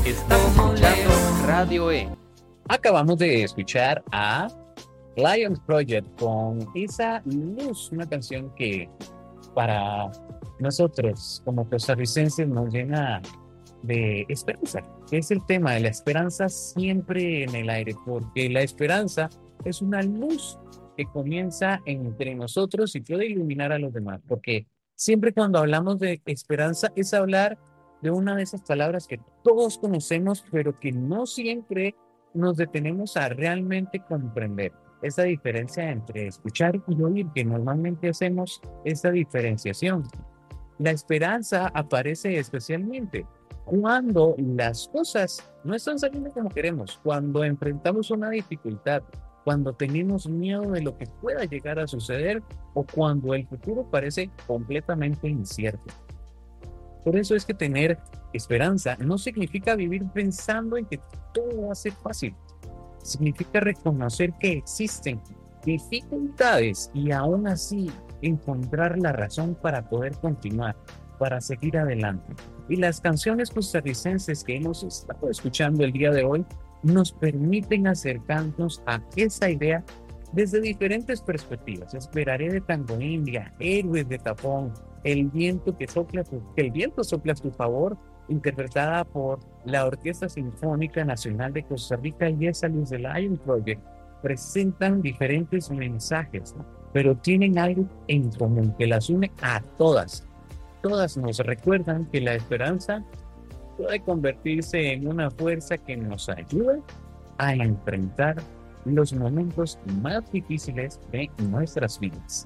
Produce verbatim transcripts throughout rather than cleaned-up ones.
Estás escuchando Radio E. Acabamos de escuchar a Lions Project con esa luz, una canción que para nosotros como costarricenses nos llena de esperanza. Es el tema de la esperanza siempre en el aire, porque la esperanza es una luz que comienza entre nosotros y puede iluminar a los demás, porque siempre cuando hablamos de esperanza es hablar de una de esas palabras que todos conocemos, pero que no siempre nos detenemos a realmente comprender. Esa diferencia entre escuchar y oír, que normalmente hacemos esa diferenciación. La esperanza aparece especialmente cuando las cosas no están saliendo como queremos, cuando enfrentamos una dificultad, cuando tenemos miedo de lo que pueda llegar a suceder o cuando el futuro parece completamente incierto. Por eso es que tener esperanza no significa vivir pensando en que todo va a ser fácil. Significa reconocer que existen dificultades y aún así encontrar la razón para poder continuar, para seguir adelante. Y las canciones costarricenses que hemos estado escuchando el día de hoy nos permiten acercarnos a esa idea desde diferentes perspectivas. Esperaré de Tango India, Héroes de Tapón, El viento que sopla, tu- que el viento sopla a tu favor, interpretada por la Orquesta Sinfónica Nacional de Costa Rica y esa Luz del Lion Project, presentan diferentes mensajes, ¿no? Pero tienen algo en común que las une a todas. Todas nos recuerdan que la esperanza puede convertirse en una fuerza que nos ayude a enfrentar los momentos más difíciles de nuestras vidas.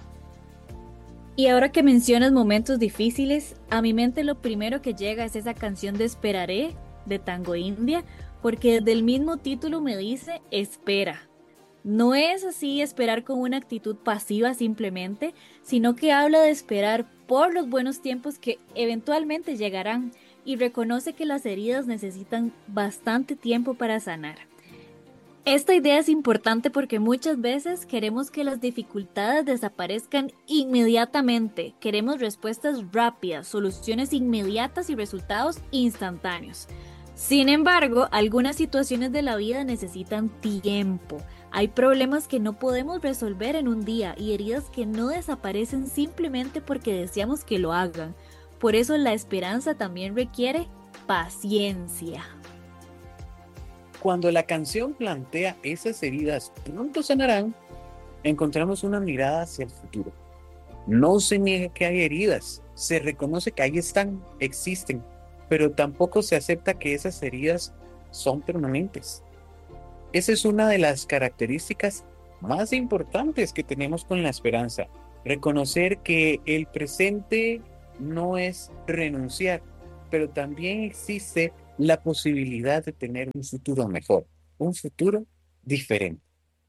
Y ahora que mencionas momentos difíciles, a mi mente lo primero que llega es esa canción de Esperaré de Tango India, porque desde el mismo título me dice espera. No es así esperar con una actitud pasiva simplemente, sino que habla de esperar por los buenos tiempos que eventualmente llegarán y reconoce que las heridas necesitan bastante tiempo para sanar. Esta idea es importante porque muchas veces queremos que las dificultades desaparezcan inmediatamente. Queremos respuestas rápidas, soluciones inmediatas y resultados instantáneos. Sin embargo, algunas situaciones de la vida necesitan tiempo. Hay problemas que no podemos resolver en un día y heridas que no desaparecen simplemente porque deseamos que lo hagan. Por eso la esperanza también requiere paciencia. Cuando la canción plantea esas heridas pronto sanarán, encontramos una mirada hacia el futuro. No se niega que hay heridas, se reconoce que ahí están, existen, pero tampoco se acepta que esas heridas son permanentes. Esa es una de las características más importantes que tenemos con la esperanza. Reconocer que el presente no es renunciar, pero también existe la posibilidad de tener un futuro mejor, un futuro diferente.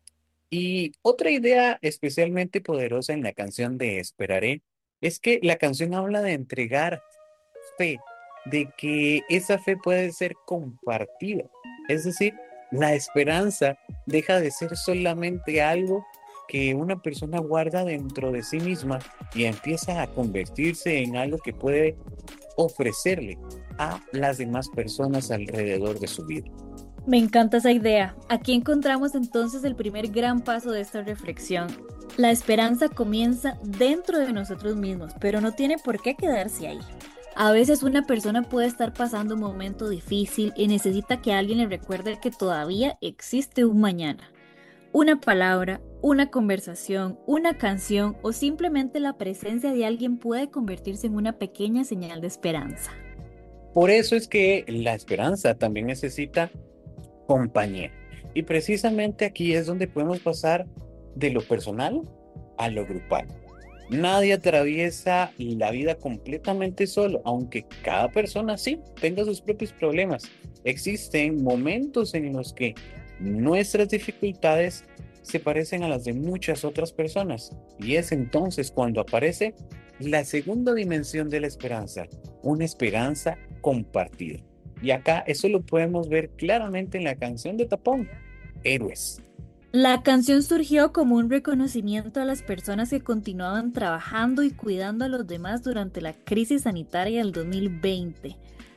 Y otra idea especialmente poderosa en la canción de Esperaré es que la canción habla de entregar fe, de que esa fe puede ser compartida. Es decir, la esperanza deja de ser solamente algo que una persona guarda dentro de sí misma y empieza a convertirse en algo que puede ofrecerle a las demás personas alrededor de su vida. Me encanta esa idea. Aquí encontramos entonces el primer gran paso de esta reflexión. La esperanza comienza dentro de nosotros mismos, pero no tiene por qué quedarse ahí. A veces una persona puede estar pasando un momento difícil y necesita que alguien le recuerde que todavía existe un mañana. Una palabra, una conversación, una canción o simplemente la presencia de alguien puede convertirse en una pequeña señal de esperanza. Por eso es que la esperanza también necesita compañía. Y precisamente aquí es donde podemos pasar de lo personal a lo grupal. Nadie atraviesa la vida completamente solo, aunque cada persona sí tenga sus propios problemas. Existen momentos en los que nuestras dificultades se parecen a las de muchas otras personas. Y es entonces cuando aparece la segunda dimensión de la esperanza, una esperanza compartida. Y acá eso lo podemos ver claramente en la canción de Tapón, Héroes. La canción surgió como un reconocimiento a las personas que continuaban trabajando y cuidando a los demás durante la crisis sanitaria del dos mil veinte.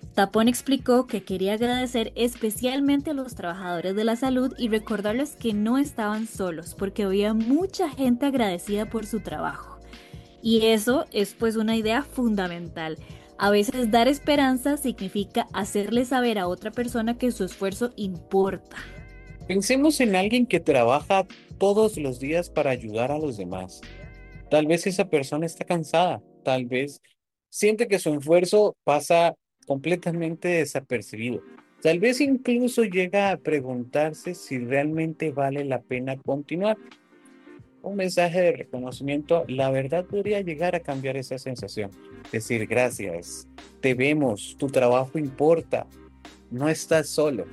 Tapón explicó que quería agradecer especialmente a los trabajadores de la salud y recordarles que no estaban solos, porque había mucha gente agradecida por su trabajo. Y eso es pues una idea fundamental. A veces dar esperanza significa hacerle saber a otra persona que su esfuerzo importa. Pensemos en alguien que trabaja todos los días para ayudar a los demás. Tal vez esa persona está cansada, tal vez siente que su esfuerzo pasa completamente desapercibido. Tal vez incluso llega a preguntarse si realmente vale la pena continuar. Un mensaje de reconocimiento, la verdad podría llegar a cambiar esa sensación. Decir gracias, te vemos, tu trabajo importa, no estás solo.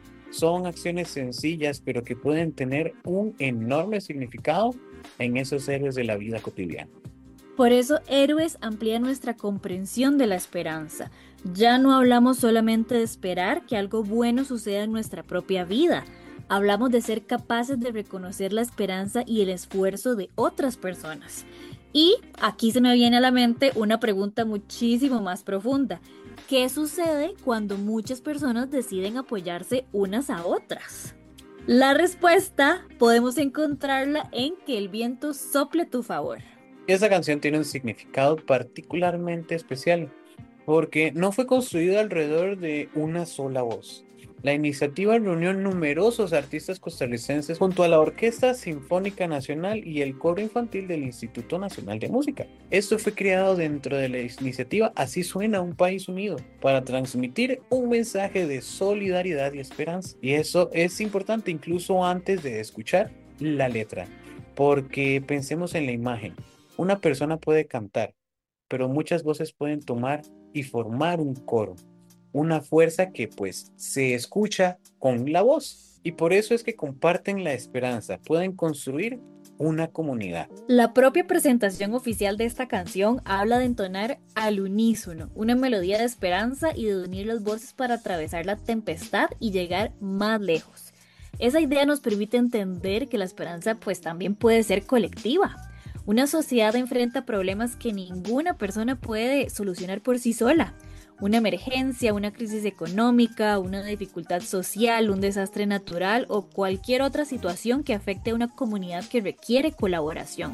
Son acciones sencillas, pero que pueden tener un enorme significado en esos héroes de la vida cotidiana. Por eso, Héroes amplía nuestra comprensión de la esperanza. Ya no hablamos solamente de esperar que algo bueno suceda en nuestra propia vida. Hablamos de ser capaces de reconocer la esperanza y el esfuerzo de otras personas. Y aquí se me viene a la mente una pregunta muchísimo más profunda. ¿Qué sucede cuando muchas personas deciden apoyarse unas a otras? La respuesta podemos encontrarla en Que el viento sople a tu favor. Esa canción tiene un significado particularmente especial, porque no fue construida alrededor de una sola voz. La iniciativa reunió numerosos artistas costarricenses junto a la Orquesta Sinfónica Nacional y el coro infantil del Instituto Nacional de Música. Esto fue creado dentro de la iniciativa Así suena un país unido, para transmitir un mensaje de solidaridad y esperanza. Y eso es importante incluso antes de escuchar la letra, porque pensemos en la imagen. Una persona puede cantar, pero muchas voces pueden tomar y formar un coro. Una fuerza que pues se escucha con la voz. Y por eso es que comparten la esperanza, pueden construir una comunidad. La propia presentación oficial de esta canción habla de entonar al unísono, una melodía de esperanza y de unir las voces para atravesar la tempestad y llegar más lejos. Esa idea nos permite entender que la esperanza pues también puede ser colectiva. Una sociedad enfrenta problemas que ninguna persona puede solucionar por sí sola. Una emergencia, una crisis económica, una dificultad social, un desastre natural o cualquier otra situación que afecte a una comunidad que requiere colaboración.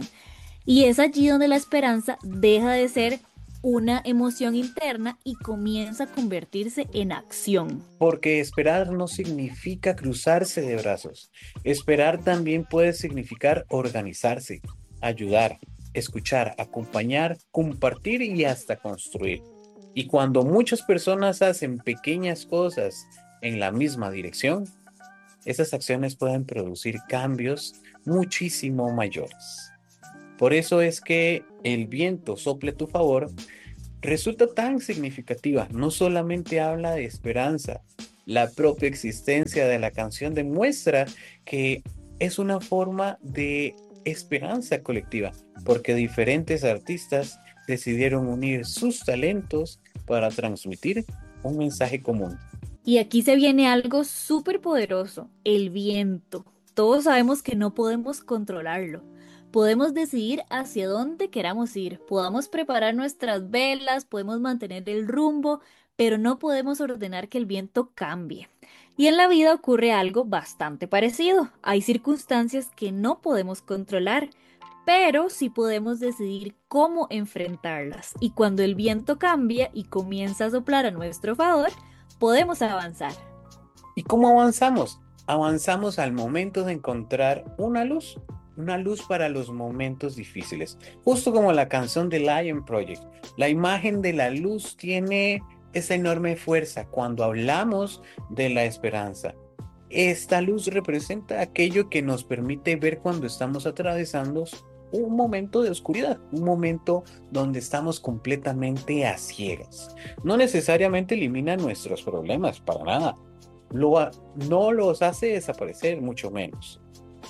Y es allí donde la esperanza deja de ser una emoción interna y comienza a convertirse en acción. Porque esperar no significa cruzarse de brazos. Esperar también puede significar organizarse, ayudar, escuchar, acompañar, compartir y hasta construir. Y cuando muchas personas hacen pequeñas cosas en la misma dirección, esas acciones pueden producir cambios muchísimo mayores. Por eso es que El viento sople a tu favor resulta tan significativa. No solamente habla de esperanza, la propia existencia de la canción demuestra que es una forma de esperanza colectiva, porque diferentes artistas decidieron unir sus talentos para transmitir un mensaje común. Y aquí se viene algo súper poderoso, el viento. Todos sabemos que no podemos controlarlo. Podemos decidir hacia dónde queramos ir, podamos preparar nuestras velas, podemos mantener el rumbo, pero no podemos ordenar que el viento cambie. Y en la vida ocurre algo bastante parecido. Hay circunstancias que no podemos controlar, pero sí podemos decidir cómo enfrentarlas. Y cuando el viento cambia y comienza a soplar a nuestro favor, podemos avanzar. ¿Y cómo avanzamos? Avanzamos al momento de encontrar una luz, una luz para los momentos difíciles. Justo como la canción de Lion Project, la imagen de la luz tiene esa enorme fuerza cuando hablamos de la esperanza. Esta luz representa aquello que nos permite ver cuando estamos atravesando un momento de oscuridad, un momento donde estamos completamente a ciegas. No necesariamente elimina nuestros problemas, para nada. Lo, no los hace desaparecer, mucho menos.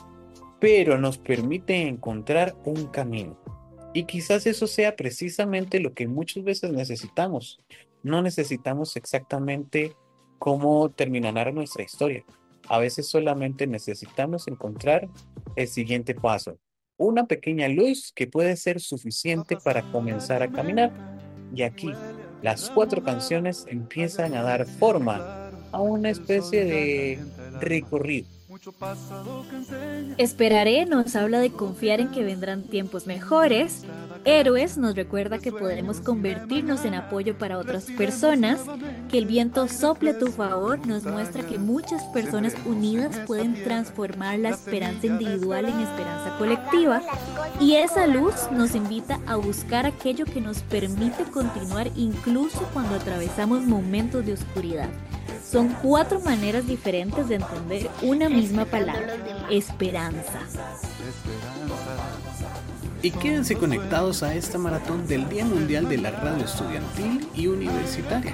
Pero nos permite encontrar un camino. Y quizás eso sea precisamente lo que muchas veces necesitamos. No necesitamos exactamente cómo terminará nuestra historia. A veces solamente necesitamos encontrar el siguiente paso. Una pequeña luz que puede ser suficiente para comenzar a caminar. Y aquí, las cuatro canciones empiezan a dar forma a una especie de recorrido. Esperaré nos habla de confiar en que vendrán tiempos mejores. Héroes nos recuerda que podemos convertirnos en apoyo para otras personas. Que el viento sople a tu favor nos muestra que muchas personas unidas pueden transformar la esperanza individual en esperanza colectiva. Y esa luz nos invita a buscar aquello que nos permite continuar incluso cuando atravesamos momentos de oscuridad. Son cuatro maneras diferentes de entender una misma palabra: esperanza. Y quédense conectados a esta maratón del Día Mundial de la Radio Estudiantil y Universitaria.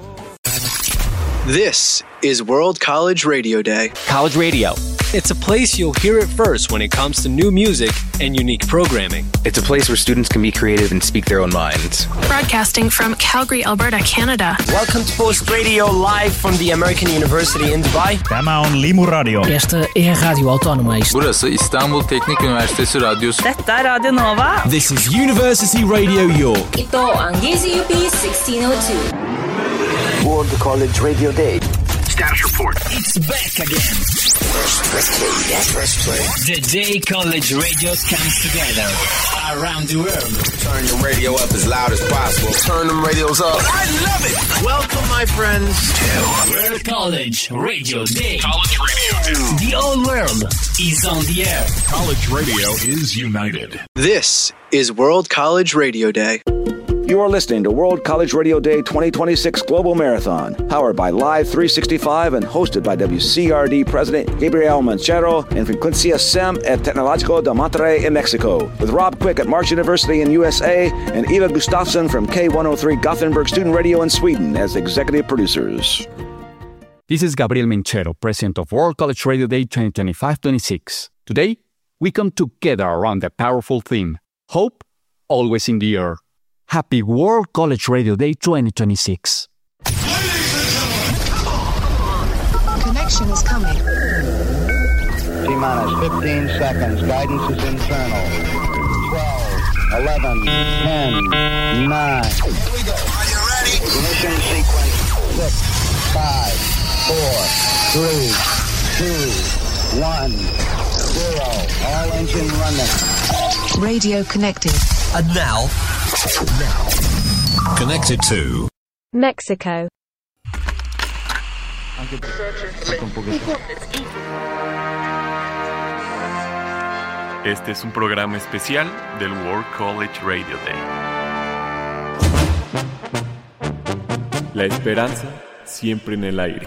This is World College Radio Day. College Radio. It's a place you'll hear it first when it comes to new music and unique programming. It's a place where students can be creative and speak their own minds. Broadcasting from Calgary, Alberta, Canada. Welcome to Post Radio live from the American University in Dubai. Tema on Limu Radio. Esta é a Rádio Autónoma. Burası İstanbul Teknik Üniversitesi Radyosu. Detta är Radio Nova. This is University Radio York. Ito ang D Z U P sixteen oh two. World College Radio Day. Status report. It's back again. Press, press play. Press play. The day college radio comes together around the world. Turn your radio up as loud as possible. Turn them radios up. I love it. Welcome, my friends, to World College Radio Day. College Radio Day. The whole world is on the air. College radio is united. This is World College Radio Day. You are listening to World College Radio Day twenty twenty-six Global Marathon, powered by Live three sixty-five and hosted by W C R D President Gabriel Manchero and Frecuencia S E M at Tecnológico de Monterrey in Mexico, with Rob Quick at March University in U S A and Eva Gustafsson from K one oh three Gothenburg Student Radio in Sweden as executive producers. This is Gabriel Manchero, President of World College Radio Day twenty twenty-five twenty-six. Today, we come together around the powerful theme, Hope, Always in the Air. Happy World College Radio Day twenty twenty-six. Connection is coming. T-minus fifteen seconds. Guidance is internal. twelve, eleven, ten, nine. Here we go. Are you ready? Ignition sequence. six, five, four, three, two, one, zero. All engine running. Radio connected. And now... Now, connected to Mexico. Este es un programa especial del World College Radio Day. La esperanza siempre en el aire.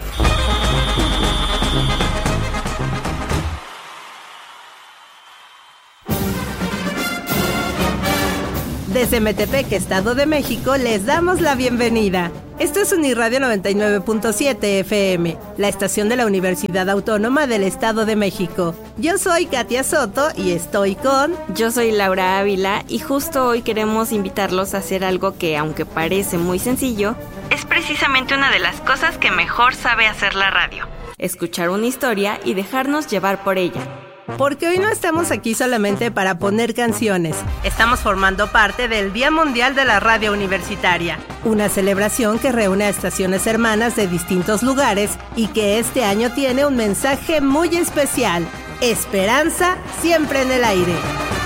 Desde Metepec, Estado de México, les damos la bienvenida. Esto es Uniradio noventa y nueve punto siete F M, la estación de la Universidad Autónoma del Estado de México. Yo soy Katia Soto y estoy con... Yo soy Laura Ávila y justo hoy queremos invitarlos a hacer algo que, aunque parece muy sencillo, es precisamente una de las cosas que mejor sabe hacer la radio. Escuchar una historia y dejarnos llevar por ella. Porque hoy no estamos aquí solamente para poner canciones. Estamos formando parte del Día Mundial de la Radio Universitaria, una celebración que reúne a estaciones hermanas de distintos lugares y que este año tiene un mensaje muy especial: esperanza siempre en el aire.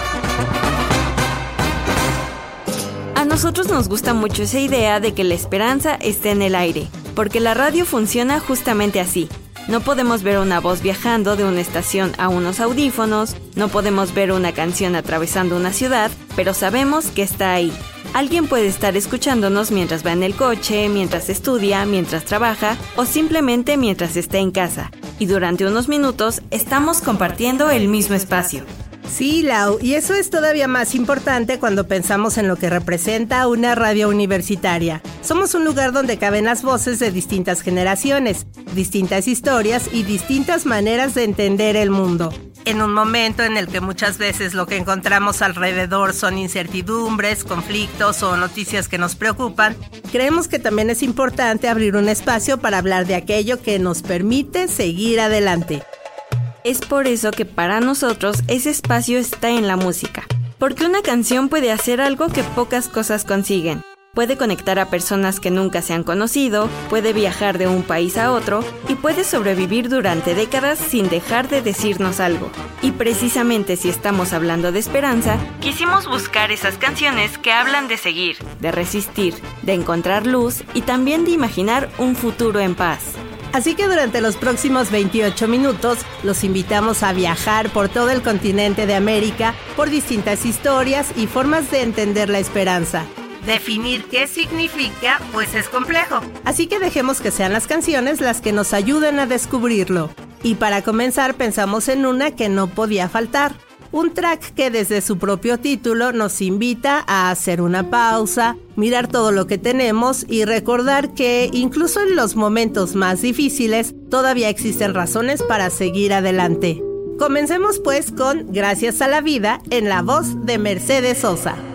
A nosotros nos gusta mucho esa idea de que la esperanza esté en el aire, porque la radio funciona justamente así. No podemos ver una voz viajando de una estación a unos audífonos, no podemos ver una canción atravesando una ciudad, pero sabemos que está ahí. Alguien puede estar escuchándonos mientras va en el coche, mientras estudia, mientras trabaja o simplemente mientras está en casa. Y durante unos minutos estamos compartiendo el mismo espacio. Sí, Lau, y eso es todavía más importante cuando pensamos en lo que representa una radio universitaria. Somos un lugar donde caben las voces de distintas generaciones, distintas historias y distintas maneras de entender el mundo. En un momento en el que muchas veces lo que encontramos alrededor son incertidumbres, conflictos o noticias que nos preocupan, creemos que también es importante abrir un espacio para hablar de aquello que nos permite seguir adelante. Es por eso que para nosotros ese espacio está en la música, porque una canción puede hacer algo que pocas cosas consiguen. puede conectar a personas que nunca se han conocido, puede viajar de un país a otro y puede sobrevivir durante décadas sin dejar de decirnos algo. Y precisamente si estamos hablando de esperanza, quisimos buscar esas canciones que hablan de seguir, de resistir, de encontrar luz y también de imaginar un futuro en paz. Así que durante los próximos veintiocho minutos los invitamos a viajar por todo el continente de América, por distintas historias y formas de entender la esperanza. Definir qué significa, pues es complejo. Así que dejemos que sean las canciones las que nos ayuden a descubrirlo. Y para comenzar pensamos en una que no podía faltar. Un track que desde su propio título nos invita a hacer una pausa, mirar todo lo que tenemos y recordar que incluso en los momentos más difíciles todavía existen razones para seguir adelante. Comencemos pues con Gracias a la vida en la voz de Mercedes Sosa.